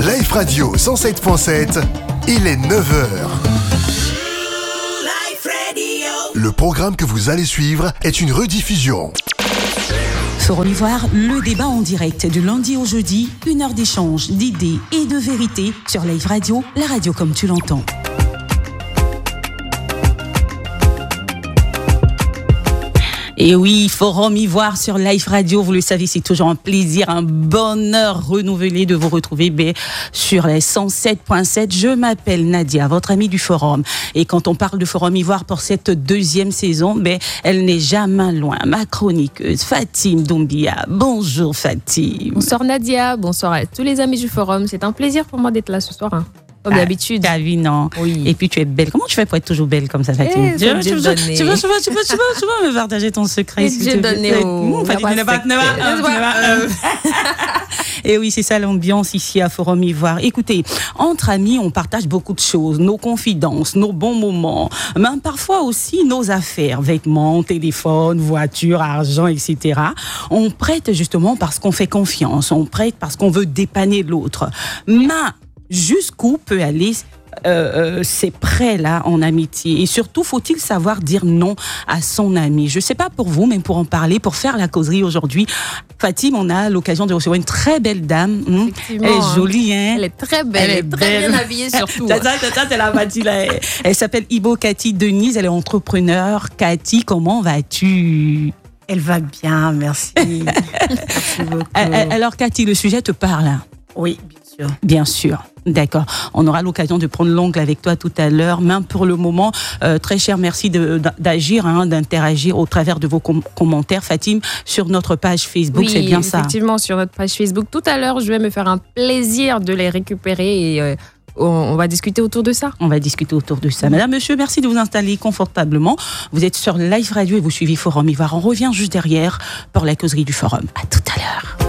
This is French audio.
Life Radio 107.7, il est 9h. Le programme que vous allez suivre est une rediffusion. Forum Ivoire, le débat en direct du lundi au jeudi, 1 heure d'échange, d'idées et de vérité sur Life Radio, la radio comme tu l'entends. Et oui, Forum Ivoire sur Life Radio, vous le savez, c'est toujours un plaisir, un bonheur renouvelé de vous retrouver sur les 107.7. Je m'appelle Nadia, votre amie du Forum. Et quand on parle de Forum Ivoire pour cette deuxième saison, elle n'est jamais loin. Ma chroniqueuse, Fatim Doumbia. Bonjour Fatim. Bonsoir Nadia, bonsoir à tous les amis du Forum. C'est un plaisir pour moi d'être là ce soir. Comme d'habitude. T'as vu, non? Oui. Et puis tu es belle. Comment tu fais pour être toujours belle comme ça, Fatim? Tu peux me partager ton secret? J'ai donné au... Et oui, c'est ça l'ambiance ici à Forum Ivoire. Écoutez, entre amis, on partage beaucoup de choses, nos confidences, nos bons moments, mais parfois aussi nos affaires, vêtements, téléphones, voitures, argent, etc. On prête justement parce qu'on fait confiance, on prête parce qu'on veut dépanner l'autre. Mais jusqu'où peut aller ces prêts-là en amitié? Et surtout, faut-il savoir dire non à son ami? Je ne sais pas pour vous, mais pour en parler, pour faire la causerie aujourd'hui, Fatim, on a l'occasion de recevoir une très belle dame. Elle est jolie, hein? Elle est très belle, elle est très bien habillée surtout. Ça, c'est la Fatim. Elle s'appelle Ibo Cathy Denise, elle est entrepreneur. Cathy, comment vas-tu? Elle va bien, merci. Merci beaucoup. Alors, Cathy, le sujet te parle? Oui, bien sûr. Bien sûr. D'accord. On aura l'occasion de prendre l'ongle avec toi tout à l'heure. Mais pour le moment, très cher, merci d'agir, d'interagir au travers de vos commentaires, Fatim, sur notre page Facebook. Oui, c'est bien ça. Effectivement, sur notre page Facebook. Tout à l'heure, je vais me faire un plaisir de les récupérer et on va discuter autour de ça. On va discuter autour de ça. Madame, monsieur, merci de vous installer confortablement. Vous êtes sur Live Radio et vous suivez Forum Ivoire. On revient juste derrière pour la causerie du Forum. À tout à l'heure.